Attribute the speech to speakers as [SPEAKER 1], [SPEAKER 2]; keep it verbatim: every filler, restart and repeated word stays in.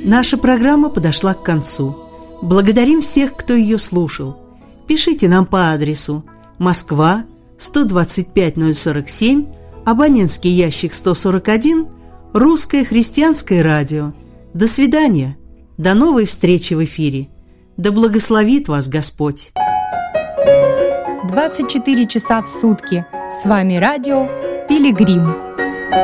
[SPEAKER 1] Наша программа подошла к концу. Благодарим всех, кто ее слушал. Пишите нам по адресу Москва, сто двадцать пять ноль сорок семь, абонентский ящик сто сорок один, Русское христианское радио. До свидания. До новой встречи в эфире. Да благословит вас Господь.
[SPEAKER 2] двадцать четыре часа в сутки. С вами радио «Пилигрим».